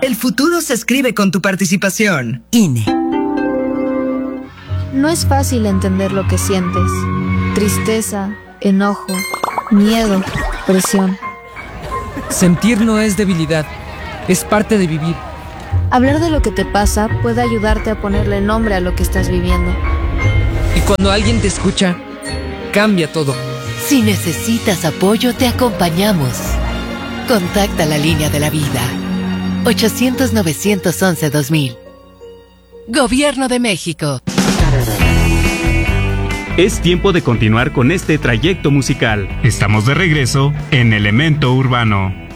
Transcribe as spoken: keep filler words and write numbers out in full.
El futuro se escribe con tu participación. I N E. No es fácil entender lo que sientes. Tristeza, enojo, miedo, presión. Sentir no es debilidad, es parte de vivir. Hablar de lo que te pasa puede ayudarte a ponerle nombre a lo que estás viviendo. Y cuando alguien te escucha, cambia todo. Si necesitas apoyo, te acompañamos. Contacta la línea de la vida. ochocientos, novecientos once, dos mil. Gobierno de México. Es tiempo de continuar con este trayecto musical. Estamos de regreso en Elemento Urbano.